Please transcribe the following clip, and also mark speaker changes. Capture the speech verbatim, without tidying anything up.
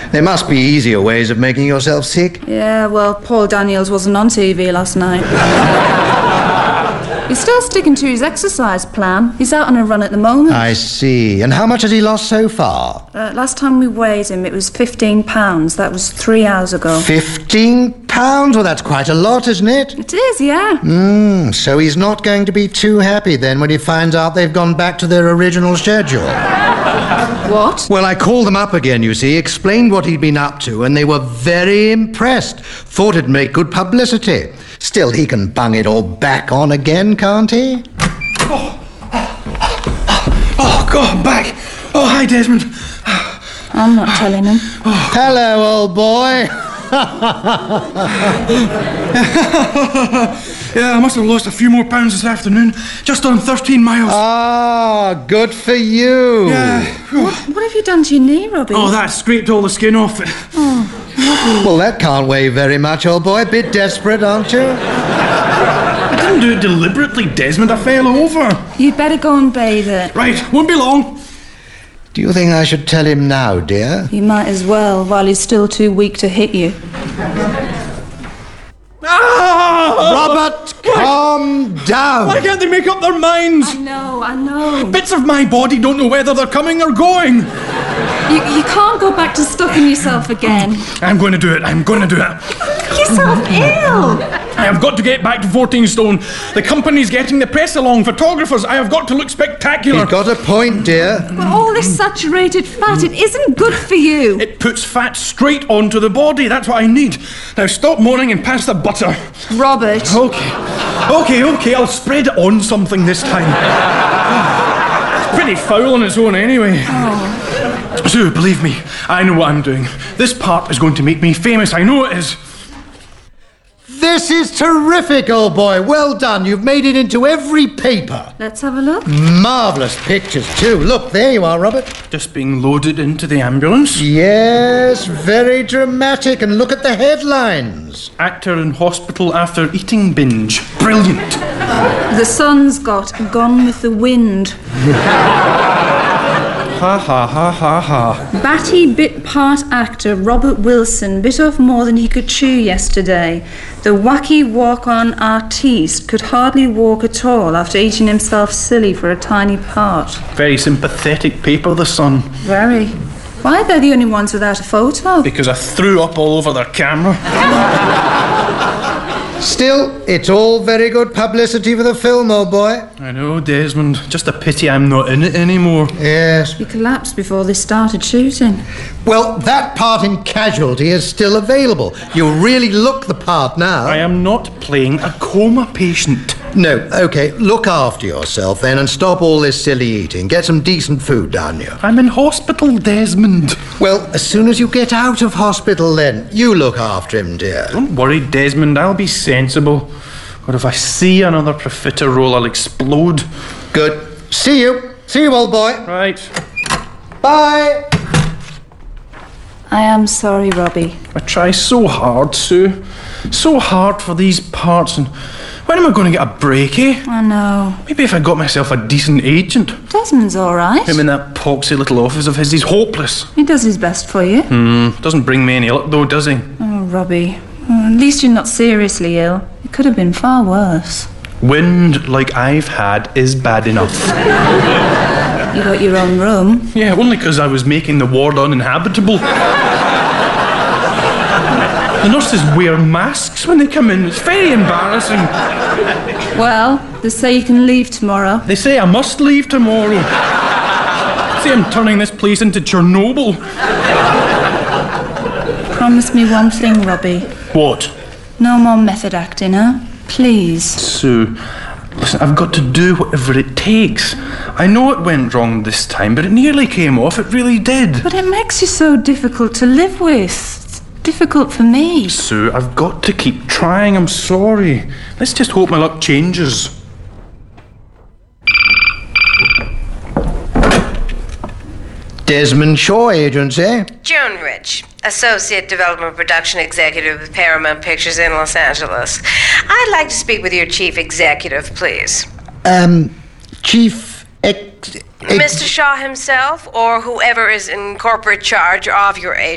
Speaker 1: There must be easier ways of making yourself sick.
Speaker 2: Yeah, well, Paul Daniels wasn't on T V last night. He's still sticking to his exercise plan. He's out on a run at the moment.
Speaker 1: I see. And how much has he lost so far?
Speaker 2: Uh, last time we weighed him, it was fifteen pounds. That was three hours ago.
Speaker 1: Fifteen pounds? Well, that's quite a lot, isn't it?
Speaker 2: It is, yeah.
Speaker 1: Hmm, so he's not going to be too happy then when he finds out they've gone back to their original schedule.
Speaker 2: What?
Speaker 1: Well, I called them up again, you see, explained what he'd been up to, and they were very impressed. Thought it'd make good publicity. Still, he can bung it all back on again, can't he?
Speaker 3: Oh, oh, oh God, I'm back. Oh, hi, Desmond.
Speaker 2: I'm not telling him.
Speaker 1: Oh. Hello, old boy.
Speaker 3: Yeah, I must have lost a few more pounds this afternoon. Just on thirteen miles.
Speaker 1: Ah, good for you.
Speaker 3: Yeah.
Speaker 2: What, what have you done to your knee, Robbie?
Speaker 3: Oh, that scraped all the skin off it.
Speaker 2: Oh.
Speaker 1: Well, that can't weigh very much, old boy. A bit desperate, aren't you?
Speaker 3: I didn't do it deliberately, Desmond. I fell over.
Speaker 2: You'd better go and bathe it.
Speaker 3: Right, won't be long.
Speaker 1: Do you think I should tell him now, dear?
Speaker 2: You might as well, while he's still too weak to hit you.
Speaker 3: Ah!
Speaker 1: Robert, calm down.
Speaker 3: Why can't they make up their minds?
Speaker 2: I know, I know.
Speaker 3: Bits of my body don't know whether they're coming or going.
Speaker 2: You, you can't go back to stuffing yourself again.
Speaker 3: I'm going to do it. I'm going to do it.
Speaker 2: Make yourself ill.
Speaker 3: I have got to get back to fourteen stone. The company's getting the press along, photographers. I have got to look spectacular.
Speaker 1: You've got a point, dear.
Speaker 2: But all this saturated fat, it isn't good for you.
Speaker 3: It puts fat straight onto the body. That's what I need. Now stop moaning and pass the butter.
Speaker 2: Robert.
Speaker 3: Okay. Okay, okay. I'll spread it on something this time. It's pretty foul on its own anyway.
Speaker 2: Oh.
Speaker 3: Sue, believe me, I know what I'm doing. This part is going to make me famous. I know it is.
Speaker 1: This is terrific, old boy. Well done. You've made it into every paper.
Speaker 2: Let's have a look.
Speaker 1: Marvellous pictures, too. Look, there you are, Robert.
Speaker 3: Just being loaded into the ambulance.
Speaker 1: Yes, very dramatic. And look at the headlines.
Speaker 3: Actor in hospital after eating binge. Brilliant.
Speaker 2: The Sun's got Gone with the Wind.
Speaker 3: Ha ha ha ha ha.
Speaker 2: Batty bit part actor Robert Wilson bit off more than he could chew yesterday. The wacky walk-on artiste could hardly walk at all after eating himself silly for a tiny part.
Speaker 3: Very sympathetic paper, The Sun.
Speaker 2: Very. Why are they the only ones without a photo?
Speaker 3: Because I threw up all over their camera.
Speaker 1: Still, it's all very good publicity for the film, old boy.
Speaker 3: I know, Desmond. Just a pity I'm not in it anymore.
Speaker 1: Yes.
Speaker 2: He collapsed before they started shooting.
Speaker 1: Well, that part in Casualty is still available. You really look the part now.
Speaker 3: I am not playing a coma patient.
Speaker 1: No, OK, look after yourself then and stop all this silly eating. Get some decent food down here.
Speaker 3: I'm in hospital, Desmond.
Speaker 1: Well, as soon as you get out of hospital then, you look after him, dear.
Speaker 3: Don't worry, Desmond. I'll be sensible. Or if I see another profiterole, I'll explode.
Speaker 1: Good. See you. See you, old boy.
Speaker 3: Right.
Speaker 1: Bye.
Speaker 2: I am sorry, Robbie.
Speaker 3: I try so hard, Sue. So hard for these parts, and when am I going to get a break, eh?
Speaker 2: I know.
Speaker 3: Maybe if I got myself a decent agent.
Speaker 2: Desmond's all right.
Speaker 3: Him in that poxy little office of his, he's hopeless.
Speaker 2: He does his best for you.
Speaker 3: Hmm, doesn't bring me any luck though, does he?
Speaker 2: Oh, Robbie. Well, at least you're not seriously ill. It could have been far worse.
Speaker 3: Wind like I've had is bad enough.
Speaker 2: You got your own room.
Speaker 3: Yeah, only because I was making the ward uninhabitable. The nurses wear masks when they come in. It's very embarrassing.
Speaker 2: Well, they say you can leave tomorrow.
Speaker 3: They say I must leave tomorrow. Say I'm turning this place into Chernobyl.
Speaker 2: Promise me one thing, Robbie.
Speaker 3: What?
Speaker 2: No more method acting, huh? Please.
Speaker 3: Sue, listen, I've got to do whatever it takes. I know it went wrong this time, but it nearly came off. It really did.
Speaker 2: But it makes you so difficult to live with. It's difficult for me.
Speaker 3: Sue, I've got to keep trying. I'm sorry. Let's just hope my luck changes.
Speaker 1: Desmond Shaw Agents, eh?
Speaker 4: Joan Rich, Associate Development Production Executive with Paramount Pictures in Los Angeles. I'd like to speak with your Chief Executive, please.
Speaker 1: Um, Chief Ex... ex-
Speaker 4: Mister Shaw himself, or whoever is in corporate charge of your agency.